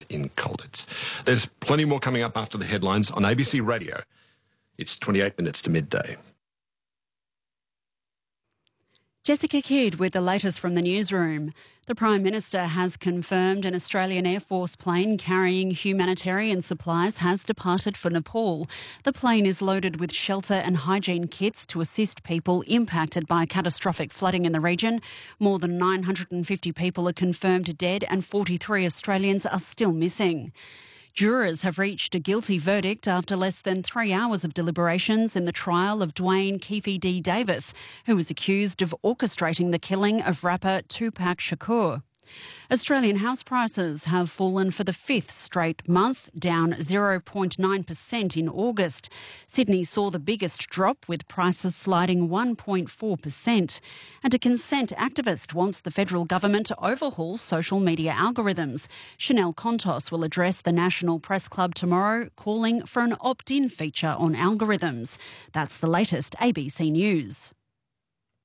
in Colditz. There's plenty more coming up after the headlines on ABC Radio. It's 28 minutes to midday. Jessica Kidd with the latest from the newsroom. The Prime Minister has confirmed an Australian Air Force plane carrying humanitarian supplies has departed for Nepal. The plane is loaded with shelter and hygiene kits to assist people impacted by catastrophic flooding in the region. More than 950 people are confirmed dead and 43 Australians are still missing. Jurors have reached a guilty verdict after less than 3 hours of deliberations in the trial of Dwayne Keefe D. Davis, who was accused of orchestrating the killing of rapper Tupac Shakur. Australian house prices have fallen for the fifth straight month, down 0.9% in August. Sydney saw the biggest drop, with prices sliding 1.4%. And a consent activist wants the federal government to overhaul social media algorithms. Chanel Contos will address the National Press Club tomorrow, calling for an opt-in feature on algorithms. That's the latest ABC News.